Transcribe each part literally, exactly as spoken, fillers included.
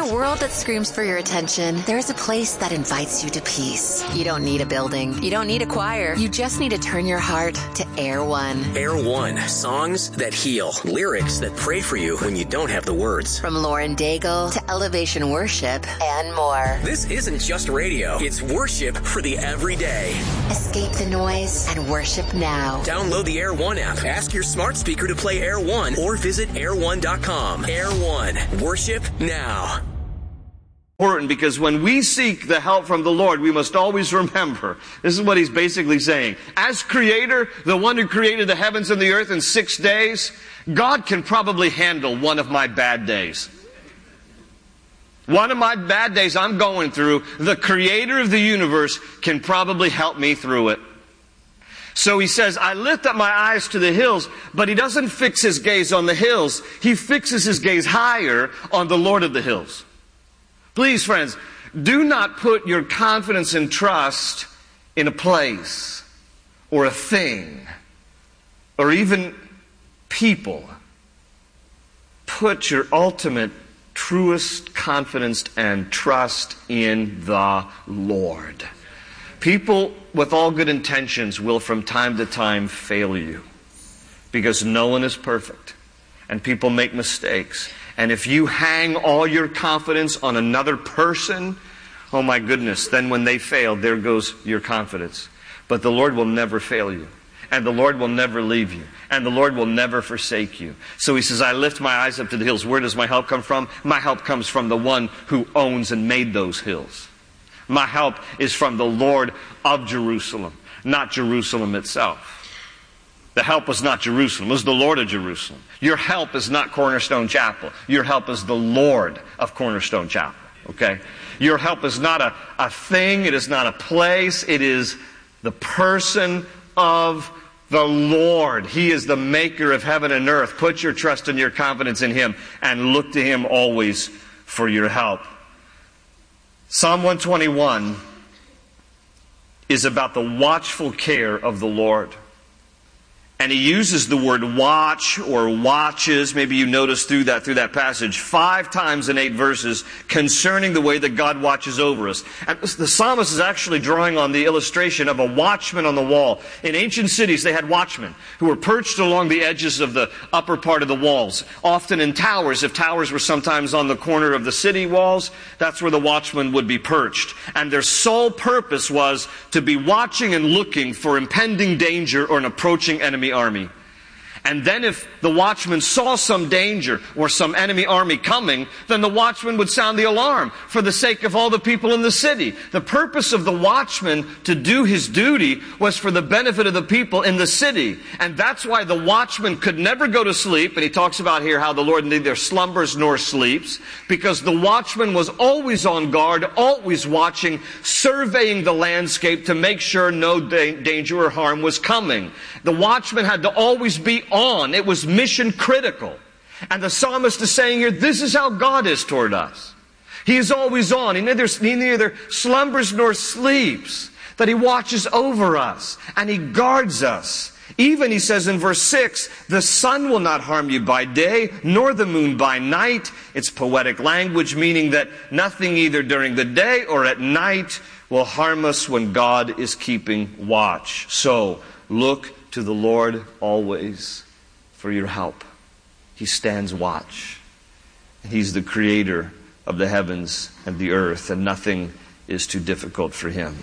a world that screams for your attention, there is a place that invites you to peace. You don't need a building. You don't need a choir. You just need to turn your heart to Air One. Air One. Songs that heal. Lyrics that pray for you when you don't have the words. From Lauren Daigle to Elevation Worship and more. This isn't just radio. It's worship for the everyday. Escape the noise and worship now. Download the Air One app. Ask your smart speaker to play Air One or visit air one dot com. Air One. Worship now. Important, because when we seek the help from the Lord, we must always remember, this is what he's basically saying. As creator, the one who created the heavens and the earth in six days, God can probably handle one of my bad days. One of my bad days I'm going through, the creator of the universe can probably help me through it. So he says, I lift up my eyes to the hills, but he doesn't fix his gaze on the hills. He fixes his gaze higher on the Lord of the hills. Please, friends, do not put your confidence and trust in a place or a thing or even people. Put your ultimate, truest confidence and trust in the Lord. People with all good intentions will from time to time fail you because no one is perfect and people make mistakes. And if you hang all your confidence on another person, oh my goodness, then when they fail, there goes your confidence. But the Lord will never fail you. And the Lord will never leave you. And the Lord will never forsake you. So he says, I lift my eyes up to the hills. Where does my help come from? My help comes from the one who owns and made those hills. My help is from the Lord of Jerusalem, not Jerusalem itself. The help was not Jerusalem. It was the Lord of Jerusalem. Your help is not Cornerstone Chapel. Your help is the Lord of Cornerstone Chapel. Okay? Your help is not a, a thing. It is not a place. It is the person of the Lord. He is the maker of heaven and earth. Put your trust and your confidence in Him and look to Him always for your help. Psalm one twenty-one is about the watchful care of the Lord. And he uses the word watch or watches, maybe you notice through that through that passage, five times in eight verses concerning the way that God watches over us. And the psalmist is actually drawing on the illustration of a watchman on the wall. In ancient cities, they had watchmen who were perched along the edges of the upper part of the walls, often in towers. If towers were sometimes on the corner of the city walls, that's where the watchman would be perched. And their sole purpose was to be watching and looking for impending danger or an approaching enemy army. And then if the watchman saw some danger or some enemy army coming, then the watchman would sound the alarm for the sake of all the people in the city. The purpose of the watchman to do his duty was for the benefit of the people in the city. And that's why the watchman could never go to sleep. And he talks about here how the Lord neither slumbers nor sleeps, because the watchman was always on guard, always watching, surveying the landscape to make sure no da- danger or harm was coming. The watchman had to always be on. It was mission critical. And the psalmist is saying here, this is how God is toward us. He is always on. He neither, he neither slumbers nor sleeps. That He watches over us and He guards us. Even, he says in verse six, the sun will not harm you by day, nor the moon by night. It's poetic language, meaning that nothing either during the day or at night will harm us when God is keeping watch. So, look to the Lord always for your help. He stands watch. He's the creator of the heavens and the earth, and nothing is too difficult for Him.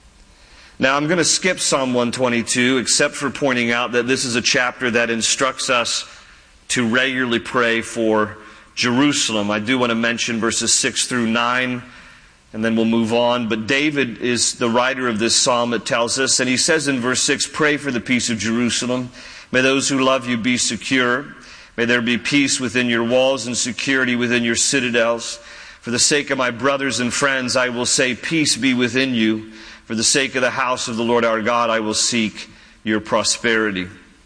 Now, I'm going to skip Psalm one twenty-two, except for pointing out that this is a chapter that instructs us to regularly pray for Jerusalem. I do want to mention verses six through nine, and then we'll move on. But David is the writer of this psalm, it tells us. And he says in verse six, pray for the peace of Jerusalem. May those who love you be secure. May there be peace within your walls and security within your citadels. For the sake of my brothers and friends, I will say, peace be within you. For the sake of the house of the Lord our God, I will seek your prosperity.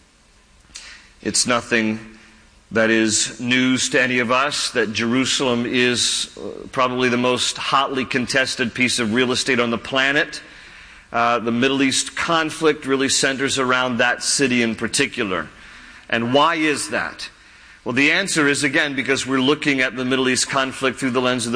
It's nothing that is news to any of us that Jerusalem is probably the most hotly contested piece of real estate on the planet. Uh, the Middle East conflict really centers around that city in particular. And why is that? Well, the answer is, again, because we're looking at the Middle East conflict through the lens of the